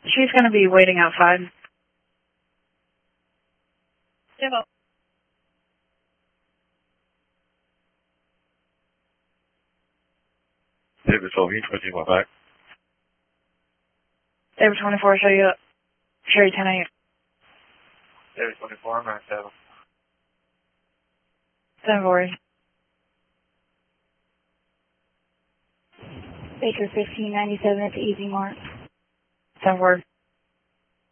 She's going to be waiting outside. Demo. David 12, 21 back. David 24, show you up. Sherry 10-8. David 24, 97. 7-4. Baker 1597 at the easy mark. 7-4.